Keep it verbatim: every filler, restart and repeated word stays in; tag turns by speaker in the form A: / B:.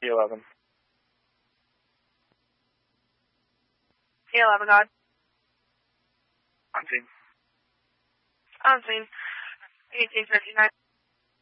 A: T eleven.
B: T eleven, God.
A: On scene.
B: On scene. eighteen fifty-nine.